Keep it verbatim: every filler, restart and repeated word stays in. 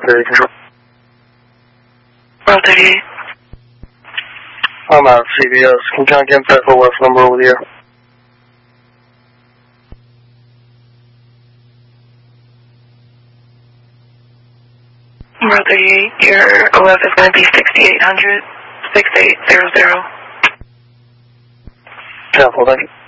thirty-eight control. Route thirty-eight. I'm out of C B S. Can you get that for West number over the air? Route thirty-eight, your O F is going to be sixty-eight hundred, six eight zero zero. Careful, thank you.